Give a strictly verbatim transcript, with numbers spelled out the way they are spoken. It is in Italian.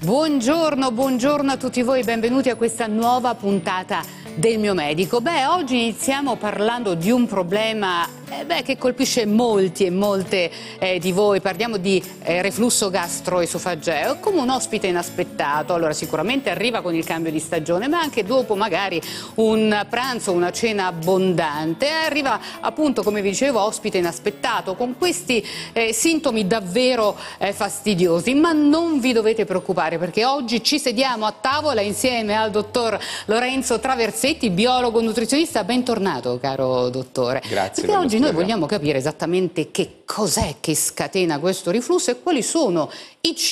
Buongiorno, buongiorno a tutti voi, benvenuti a questa nuova puntata del Mio Medico. Beh, oggi iniziamo parlando di un problema eh, beh, che colpisce molti e molte eh, di voi. Parliamo di eh, reflusso gastroesofageo come un ospite inaspettato. Allora, sicuramente arriva con il cambio di stagione, ma anche dopo magari un pranzo, una cena abbondante. Arriva appunto, come vi dicevo, ospite inaspettato con questi eh, sintomi davvero eh, fastidiosi. Ma non vi dovete preoccupare, perché oggi ci sediamo a tavola insieme al dottor Lorenzo Traversetti, biologo nutrizionista. Bentornato, caro dottore. Grazie. Perché oggi noi vogliamo capire esattamente che cos'è che scatena questo riflusso e quali sono i cibi